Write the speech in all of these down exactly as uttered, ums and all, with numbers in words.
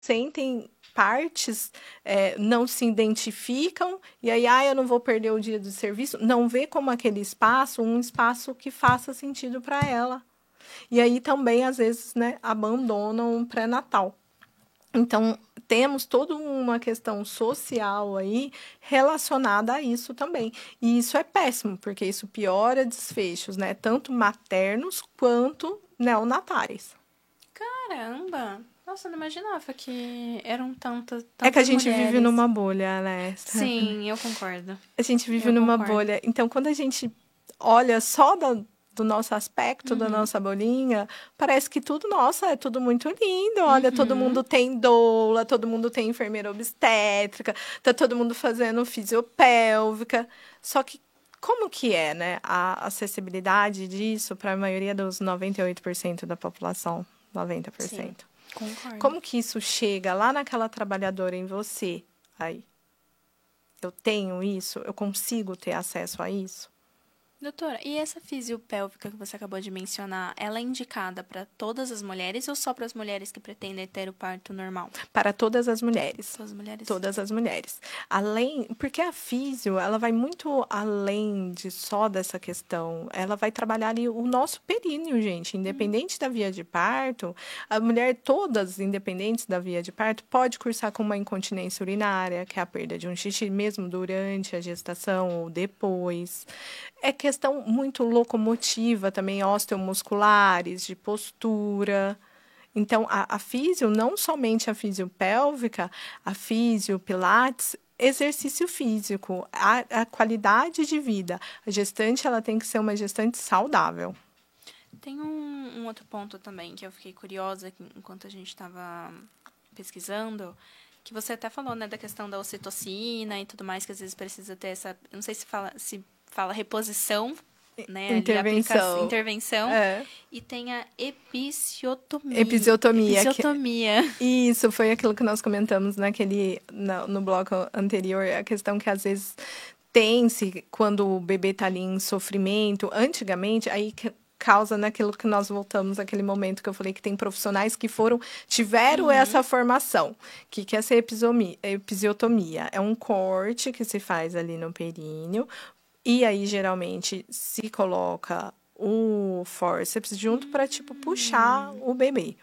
sentem partes, é, não se identificam, e aí, ah, eu não vou perder o dia de serviço, não vê como aquele espaço, um espaço que faça sentido para ela. E aí também, às vezes, né, abandonam o pré-natal. Então, temos toda uma questão social aí relacionada a isso também. E isso é péssimo, porque isso piora desfechos, né, tanto maternos quanto neonatais. Caramba! Nossa, eu não imaginava que eram tantas, É que a tantas gente vive mulheres. numa bolha, né? Sim, eu concordo. A gente vive Eu numa concordo. bolha. Então, quando a gente olha só da, do nosso aspecto, da Uhum. nossa bolinha, parece que tudo, nossa, é tudo muito lindo. Olha, todo Uhum. mundo tem doula, todo mundo tem enfermeira obstétrica, tá todo mundo fazendo fisiopélvica. Só que como que é, né, a acessibilidade disso para a maioria dos noventa e oito por cento da população? noventa por Sim, cento. concordo. Como que isso chega lá naquela trabalhadora em você? Aí, eu tenho isso? Eu consigo ter acesso a isso? Doutora, e essa fisiopélvica que você acabou de mencionar, ela é indicada para todas as mulheres ou só para as mulheres que pretendem ter o parto normal? Para todas as mulheres. Todas as mulheres? Todas as mulheres. Além, porque a físio, ela vai muito além de só dessa questão. Ela vai trabalhar ali o nosso períneo, gente, independente da via de parto. A mulher, todas independentes da via de parto, pode cursar com uma incontinência urinária, que é a perda de um xixi mesmo durante a gestação ou depois. É questão muito locomotiva também, osteomusculares, de postura. Então, a, a físio, não somente a fisiopélvica, a físio, pilates, exercício físico, a, a qualidade de vida. A gestante, ela tem que ser uma gestante saudável. Tem um, um outro ponto também que eu fiquei curiosa enquanto a gente estava pesquisando, que você até falou, né, da questão da ocitocina e tudo mais, que às vezes precisa ter essa, eu não sei se fala, se fala reposição, né, ali aplicação, Intervenção. intervenção, É. e tem a episiotomia. Episiotomia. Que... Episiotomia. Isso, foi aquilo que nós comentamos naquele, no, no bloco anterior, a questão que às vezes tem-se quando o bebê está ali em sofrimento. Antigamente, aí causa naquilo que nós voltamos naquele momento que eu falei que tem profissionais que foram tiveram uhum. essa formação. O que, que é essa episomia, episiotomia? É um corte que se faz ali no períneo e aí geralmente se coloca o fórceps junto para tipo puxar o bebê.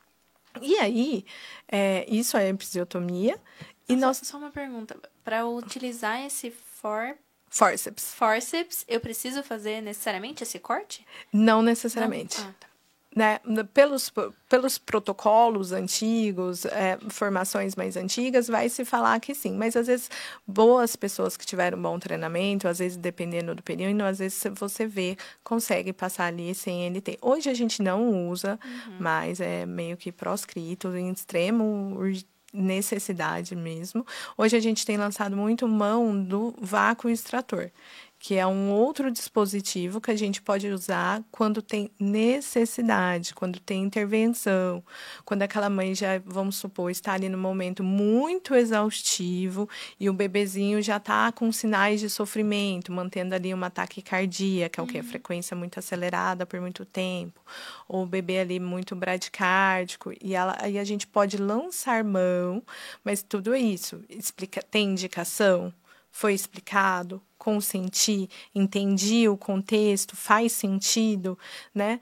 E aí, é, isso é episiotomia. E nós... Só uma pergunta. Para utilizar esse for... forceps. forceps, eu preciso fazer necessariamente esse corte? Não necessariamente. Não? Ah, tá. Né? Pelos, pelos protocolos antigos, é, formações mais antigas, vai se falar que sim. Mas, às vezes, boas pessoas que tiveram bom treinamento, às vezes, dependendo do período, às vezes você vê, consegue passar ali sem N T. Hoje a gente não usa, uhum. mas é meio que proscrito, em extremo necessidade mesmo. Hoje a gente tem lançado muito mão do vácuo extrator, que é um outro dispositivo que a gente pode usar quando tem necessidade, quando tem intervenção, quando aquela mãe já, vamos supor, está ali no momento muito exaustivo e o bebezinho já está com sinais de sofrimento, mantendo ali uma taquicardia, que é o que? A frequência muito acelerada por muito tempo, ou o bebê ali muito bradicárdico, e ela, aí a gente pode lançar mão, mas tudo isso explica, tem indicação? Foi explicado? Consenti, entendi o contexto, faz sentido, né?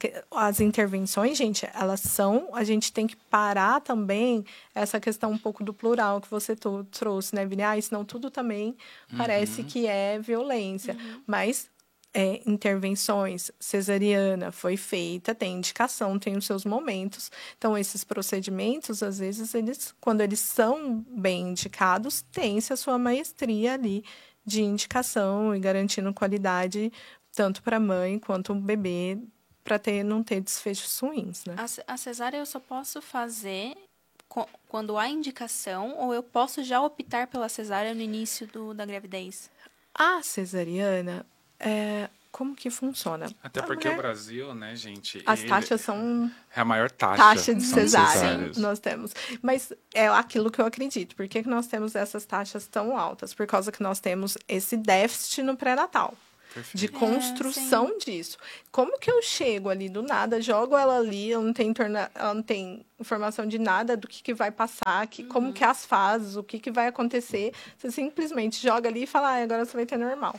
As intervenções, gente, elas são, a gente tem que parar também essa questão um pouco do plural que você trouxe, né, Vini? Ah, senão tudo também uhum. parece que é violência, uhum. mas é, intervenções, cesariana foi feita, tem indicação, tem os seus momentos. Então, esses procedimentos, às vezes, eles, quando eles são bem indicados, tem-se a sua maestria ali de indicação e garantindo qualidade tanto para a mãe quanto o bebê, para ter, não ter desfechos ruins, né? A cesárea eu só posso fazer quando há indicação ou eu posso já optar pela cesárea no início do, da gravidez? A cesariana, é, como que funciona? Até porque mulher... o Brasil, né, gente... As ele... taxas são... É a maior taxa. Taxa de cesárea nós temos. Mas é aquilo que eu acredito. Por que, que nós temos essas taxas tão altas? Por causa que nós temos esse déficit no pré-natal. Perfeito. de construção É, disso. Como que eu chego ali do nada, jogo ela ali, ela não tem, torna, ela não tem informação de nada do que, que vai passar, que, como que é as fases, o que, que vai acontecer. Você simplesmente joga ali e fala, ah, agora você vai ter normal.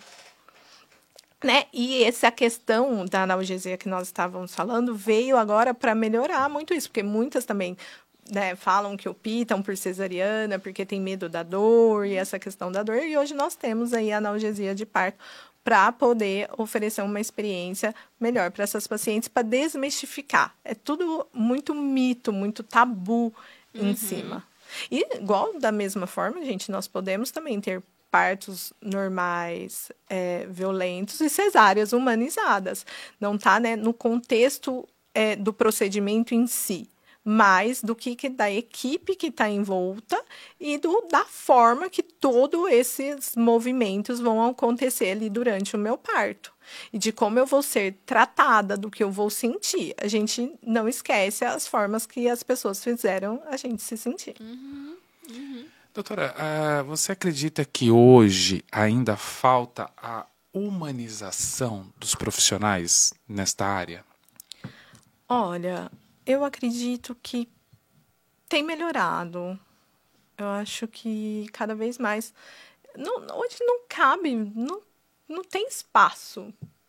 Né? E essa questão da analgesia que nós estávamos falando veio agora para melhorar muito isso, porque muitas também, né, falam que optam por cesariana porque tem medo da dor e essa questão da dor. E hoje nós temos aí a analgesia de parto para poder oferecer uma experiência melhor para essas pacientes, para desmistificar. É tudo muito mito, muito tabu em cima. E igual da mesma forma, gente, nós podemos também ter partos normais, é, violentos e cesáreas humanizadas. Não está, né, no contexto é, do procedimento em si, mas do que, que da equipe que está envolta e do, da forma que todos esses movimentos vão acontecer ali durante o meu parto. E de como eu vou ser tratada, do que eu vou sentir. A gente não esquece as formas que as pessoas fizeram a gente se sentir. Uhum. Uhum. Doutora, uh, você acredita que hoje ainda falta a humanização dos profissionais nesta área? Olha, eu acredito que tem melhorado. Eu acho que cada vez mais... Não, hoje não cabe, não, não tem espaço,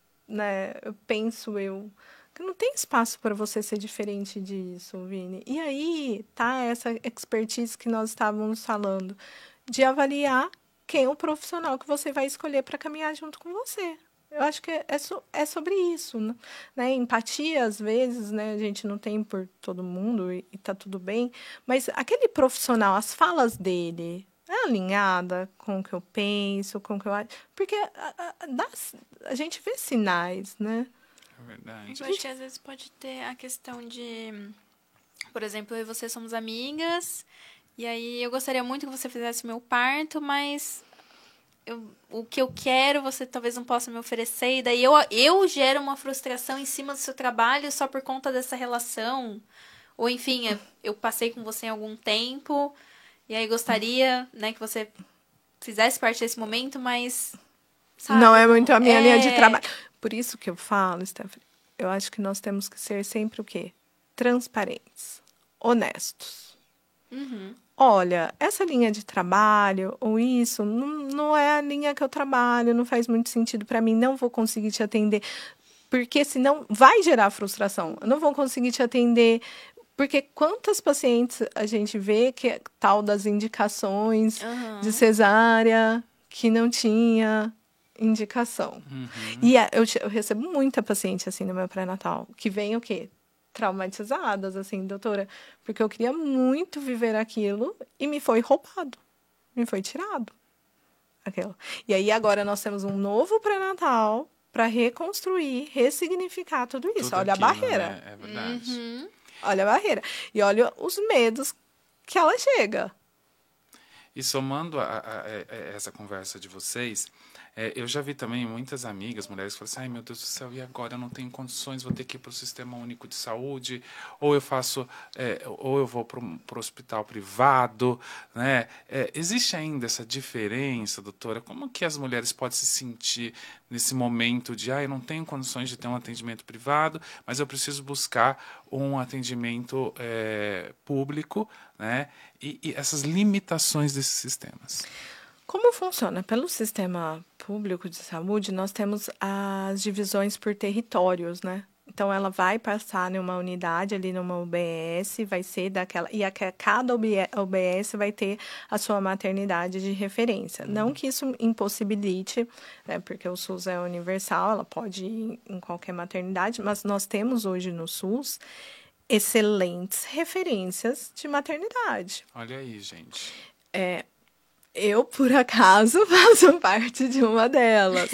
né? Eu penso eu... Não tem espaço para você ser diferente disso, Vini. E aí tá essa expertise que nós estávamos falando, de avaliar quem é o profissional que você vai escolher para caminhar junto com você. Eu acho que é, so, é sobre isso, né? Empatia, às vezes, né? A gente não tem por todo mundo e, e tá tudo bem. Mas aquele profissional, as falas dele, é alinhada com o que eu penso, com o que eu acho. Porque a, a, dá, a gente vê sinais, né? É verdade. Eu acho que às vezes pode ter a questão de... Por exemplo, eu e você somos amigas, e aí eu gostaria muito que você fizesse o meu parto, mas eu, o que eu quero você talvez não possa me oferecer, e daí eu, eu gero uma frustração em cima do seu trabalho só por conta dessa relação. Ou, enfim, eu, eu passei com você em algum tempo, e aí gostaria, né, que você fizesse parte desse momento, mas... Sabe, não é muito a minha é... linha de trabalho. Por isso que eu falo, Stephanie, eu acho que nós temos que ser sempre o quê? Transparentes, honestos. Uhum. Olha, essa linha de trabalho ou isso não, não é a linha que eu trabalho, não faz muito sentido para mim, não vou conseguir te atender, porque senão vai gerar frustração. Eu não vou conseguir te atender, porque quantas pacientes a gente vê que é tal das indicações Uhum. de cesárea que não tinha indicação. Uhum. E a, eu, eu recebo muita paciente assim no meu pré-natal, que vem o quê? Traumatizadas, assim, doutora, porque eu queria muito viver aquilo e me foi roubado, me foi tirado aquilo. E aí agora nós temos um novo pré-natal para reconstruir, ressignificar tudo isso. Tudo olha aquilo, a barreira. Né? É verdade. Uhum. Olha a barreira. E olha os medos que ela chega. E somando a, a, a essa conversa de vocês, é, eu já vi também muitas amigas, mulheres, que falam assim, ai meu Deus do céu, e agora? Eu não tenho condições, vou ter que ir para o Sistema Único de Saúde, ou eu faço, é, ou eu vou para o hospital privado, né? É, existe ainda essa diferença, doutora? Como que as mulheres podem se sentir nesse momento de, ah, eu não tenho condições de ter um atendimento privado, mas eu preciso buscar um atendimento é, público, né? E, e essas limitações desses sistemas? Como funciona? Pelo sistema público de saúde, nós temos as divisões por territórios, né? Então, ela vai passar numa unidade ali numa U B S, vai ser daquela... E a, cada U B S vai ter a sua maternidade de referência. Uhum. Não que isso impossibilite, né? Porque o SUS é universal, ela pode ir em qualquer maternidade, mas nós temos hoje no SUS excelentes referências de maternidade. Olha aí, gente. É... Eu, por acaso, faço parte de uma delas.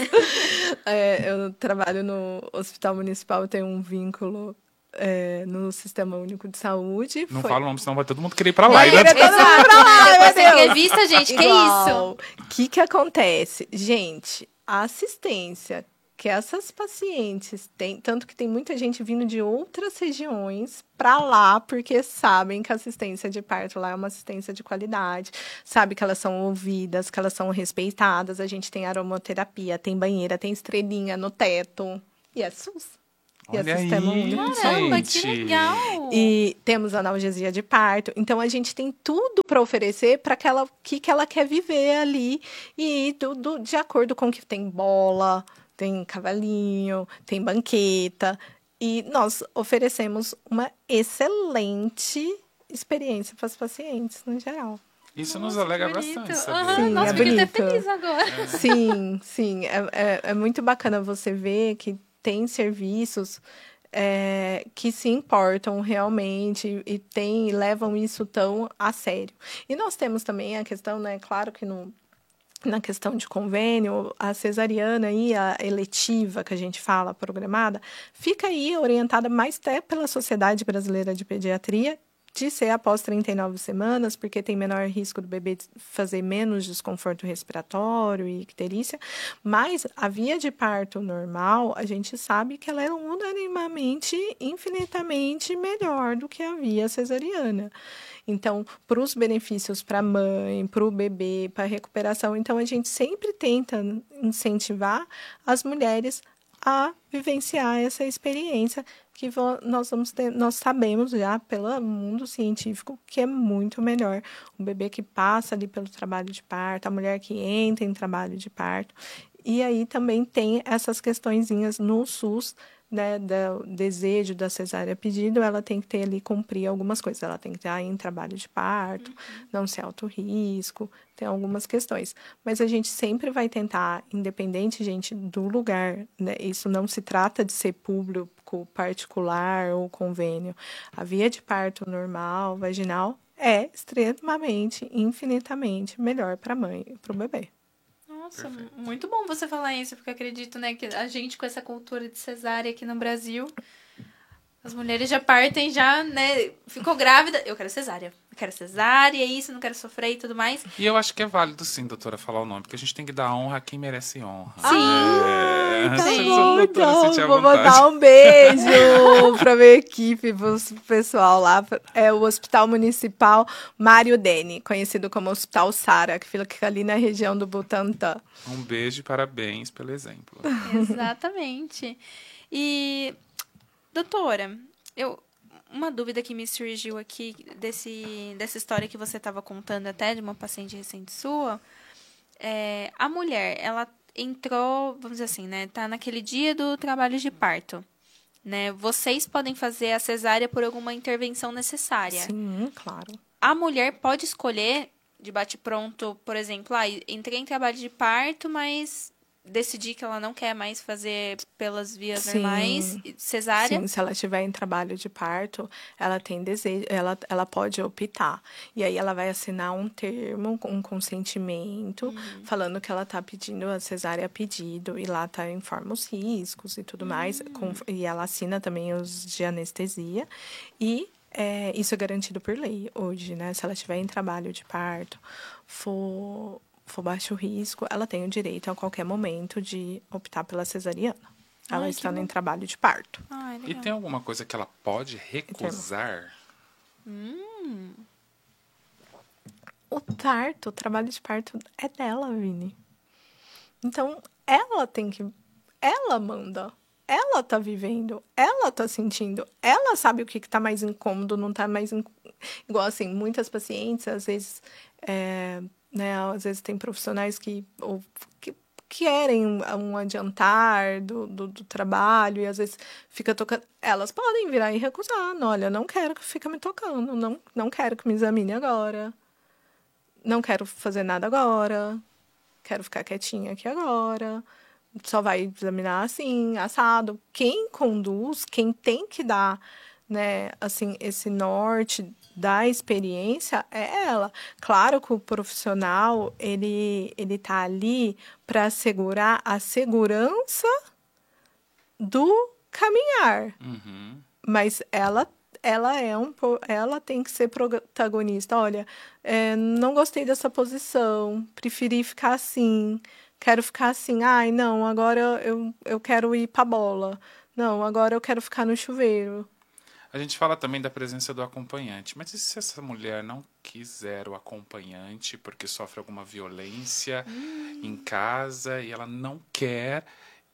é, eu trabalho no Hospital Municipal, tenho um vínculo é, no Sistema Único de Saúde. Não Foi... fala o nome, senão vai todo mundo querer ir pra lá. Vai querer todo mundo pra lá, meu Deus. Entrevista, gente, que isso? O que que acontece? Gente, a assistência que essas pacientes têm, tanto que tem muita gente vindo de outras regiões para lá, porque sabem que a assistência de parto lá é uma assistência de qualidade, sabe que elas são ouvidas, que elas são respeitadas. A gente tem aromaterapia, tem banheira, tem estrelinha no teto. E é SUS. E Olha é sistema aí, único. Caramba, gente. que legal! E temos analgesia de parto. Então, a gente tem tudo para oferecer para aquela que, que ela quer viver ali. E tudo de acordo com que tem bola, tem cavalinho, tem banqueta. E nós oferecemos uma excelente experiência para os pacientes, no geral. Isso nos Nossa, alegra que bonito. bastante, Aham, saber. Sim, nossa, é fiquei até bonito. feliz agora. Sim, sim. É, é, é muito bacana você ver que tem serviços é, que se importam realmente e tem, levam isso tão a sério. E nós temos também a questão, né? Claro que no, na questão de convênio, a cesariana aí, a eletiva que a gente fala, programada, fica aí orientada mais até pela Sociedade Brasileira de Pediatria, de ser após trinta e nove semanas, porque tem menor risco do bebê fazer menos desconforto respiratório e icterícia, mas a via de parto normal, a gente sabe que ela é unanimamente, infinitamente melhor do que a via cesariana. Então, para os benefícios para a mãe, para o bebê, para a recuperação, então a gente sempre tenta incentivar as mulheres a vivenciar essa experiência que nós vamos ter, nós sabemos já pelo mundo científico que é muito melhor o bebê que passa ali pelo trabalho de parto, a mulher que entra em trabalho de parto. E aí também tem essas questõezinhas no SUS, né, do desejo da cesárea pedido, ela tem que ter ali, cumprir algumas coisas. Ela tem que estar em trabalho de parto, uhum. não ser alto risco, tem algumas questões. Mas a gente sempre vai tentar, independente, gente, do lugar, né, isso não se trata de ser público, particular ou convênio. A via de parto normal, vaginal, é extremamente, infinitamente melhor para a mãe e para o bebê. Nossa, Perfeito. Muito bom você falar isso, porque eu acredito, né, que a gente com essa cultura de cesárea aqui no Brasil, as mulheres já partem, já, né, ficou grávida, eu quero cesárea, eu quero cesárea, é isso, não quero sofrer e tudo mais. E eu acho que é válido, sim, doutora, falar o nome, porque a gente tem que dar honra a quem merece honra. Sim! É, Tá sim. bom, então, vou vontade. Mandar um beijo pra minha equipe, pro pessoal lá. É o Hospital Municipal Mário Dene, conhecido como Hospital Sara, que fica ali na região do Butantã. Um beijo e parabéns pelo exemplo. Exatamente. E, doutora, eu, uma dúvida que me surgiu aqui desse, dessa história que você estava contando até de uma paciente recente sua, é, a mulher, ela entrou, vamos dizer assim, né, tá naquele dia do trabalho de parto, né? Vocês podem fazer a cesárea por alguma intervenção necessária. Sim, claro. A mulher pode escolher de bate-pronto, por exemplo, ah, entrei em trabalho de parto, mas decidir que ela não quer mais fazer pelas vias Sim. normais, cesárea. Sim, se ela estiver em trabalho de parto, ela tem desejo, ela, ela pode optar. E aí ela vai assinar um termo, um consentimento, uhum. falando que ela está pedindo a cesárea a pedido, e lá tá, informa os riscos e tudo uhum. mais. Com, e ela assina também os de anestesia. E é, isso é garantido por lei hoje, né? Se ela estiver em trabalho de parto, for... for baixo risco, ela tem o direito a qualquer momento de optar pela cesariana. Ela Ai, está em trabalho de parto. Ai, e tem alguma coisa que ela pode recusar? Hum. O parto, o trabalho de parto é dela, Vini. Então, ela tem que... Ela manda. Ela tá vivendo. Ela tá sentindo. Ela sabe o que, que tá mais incômodo, não tá mais... Inc... Igual, assim, muitas pacientes, às vezes... É... Né? Às vezes tem profissionais que, ou, que querem um, um adiantar do, do, do trabalho e às vezes fica tocando. Elas podem virar e recusar. Não, olha, não quero que fique me tocando, não, não quero que me examine agora, não quero fazer nada agora, quero ficar quietinha aqui agora, só vai examinar assim, assado. Quem conduz, quem tem que dar, né, assim, esse norte da experiência é ela. Claro que o profissional, ele, ele tá ali para assegurar a segurança do caminhar. Uhum. Mas ela, ela, é um, ela tem que ser protagonista. Olha, é, não gostei dessa posição, preferi ficar assim, quero ficar assim, ai, não, agora eu, eu quero ir pra bola. Não, agora eu quero ficar no chuveiro. A gente fala também da presença do acompanhante. Mas e se essa mulher não quiser o acompanhante porque sofre alguma violência hum. em casa e ela não quer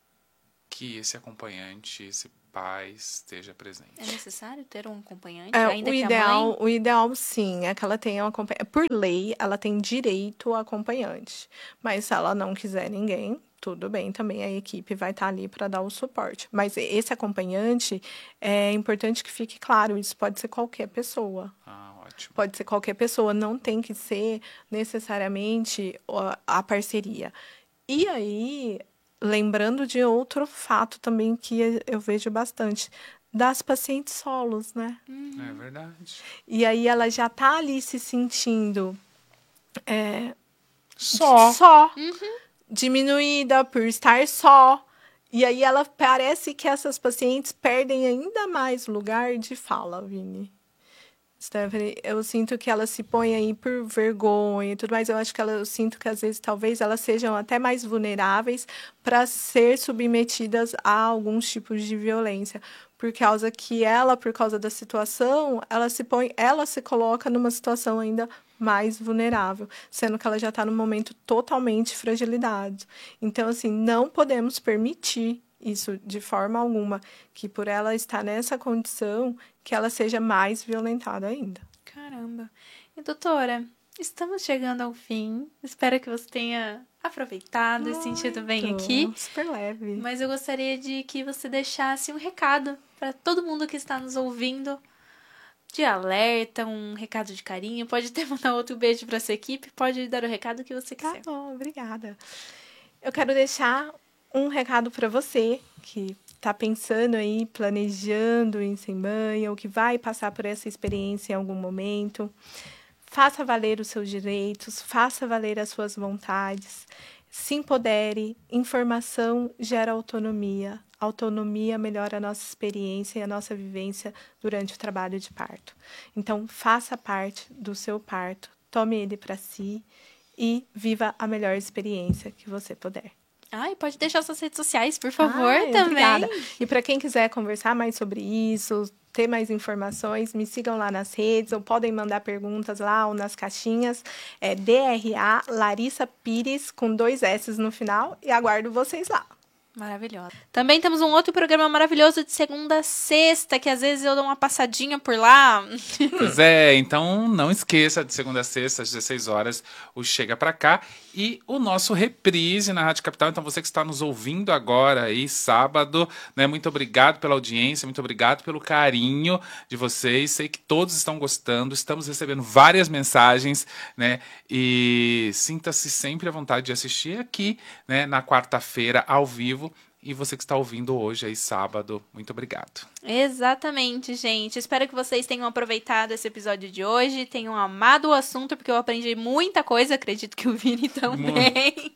que esse acompanhante, esse pai esteja presente? É necessário ter um acompanhante? É, ainda o, que ideal, a mãe... o ideal, sim, é que ela tenha um acompanhante. Por lei, ela tem direito ao acompanhante. Mas se ela não quiser ninguém, tudo bem, também a equipe vai estar ali para dar o suporte. Mas esse acompanhante, é importante que fique claro, isso pode ser qualquer pessoa. Ah, ótimo. Pode ser qualquer pessoa, não tem que ser necessariamente a parceria. E aí, lembrando de outro fato também que eu vejo bastante, das pacientes solos, né? Uhum. É verdade. E aí ela já tá ali se sentindo é, só. Só. Uhum. Diminuída por estar só. E aí ela parece que essas pacientes perdem ainda mais lugar de fala, Vini. Stephanie, eu sinto que elas se põem aí por vergonha e tudo mais. Eu acho que ela, eu sinto que às vezes talvez elas sejam até mais vulneráveis para ser submetidas a alguns tipos de violência. Por causa que ela, por causa da situação, ela se põe, ela se coloca numa situação ainda mais vulnerável, sendo que ela já está num momento totalmente fragilidade. Então, assim, não podemos permitir isso de forma alguma, que por ela estar nessa condição, que ela seja mais violentada ainda. Caramba. E, doutora, estamos chegando ao fim. Espero que você tenha aproveitado Muito. e sentido bem aqui. Super leve. Mas eu gostaria de que você deixasse um recado para todo mundo que está nos ouvindo, de alerta, um recado de carinho. Pode até mandar outro beijo para sua equipe, pode dar o recado que você quiser. Tá bom, obrigada. Eu quero deixar um recado para você que está pensando aí, planejando em sem banho, ou que vai passar por essa experiência em algum momento. Faça valer os seus direitos, faça valer as suas vontades, se empodere. Informação gera autonomia. Autonomia melhora a nossa experiência e a nossa vivência durante o trabalho de parto. Então, faça parte do seu parto, tome ele para si e viva a melhor experiência que você puder. Ah, e pode deixar suas redes sociais, por favor, Ai, também. Obrigada. E para quem quiser conversar mais sobre isso, ter mais informações, me sigam lá nas redes, ou podem mandar perguntas lá ou nas caixinhas. É D R A Larissa Pires, com dois S no final, e aguardo vocês lá. Maravilhosa. Também temos um outro programa maravilhoso de segunda a sexta, que às vezes eu dou uma passadinha por lá. Pois é, então não esqueça, de segunda a sexta, às dezesseis horas, o Chega Pra Cá. E o nosso reprise na Rádio Capital. Então você que está nos ouvindo agora aí, sábado, né? Muito obrigado pela audiência, muito obrigado pelo carinho de vocês. Sei que todos estão gostando, estamos recebendo várias mensagens, né? E sinta-se sempre à vontade de assistir aqui, né? Na quarta-feira, ao vivo. E você que está ouvindo hoje aí, sábado, muito obrigado. Exatamente, gente. Espero que vocês tenham aproveitado esse episódio de hoje, tenham amado o assunto, porque eu aprendi muita coisa, acredito que o Vini também.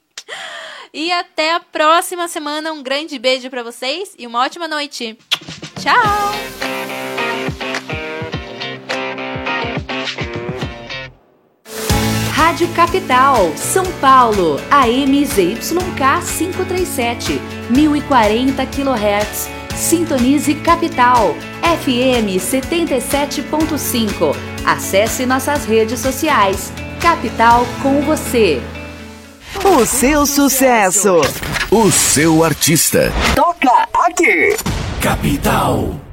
E até a próxima semana. Um grande beijo para vocês e uma ótima noite. Tchau! Rádio Capital, São Paulo, A M Z Y K quinhentos e trinta e sete, mil e quarenta quilohertz. Sintonize Capital, F M setenta e sete ponto cinco. Acesse nossas redes sociais. Capital com você. O seu sucesso. O seu artista. Toca aqui. Capital.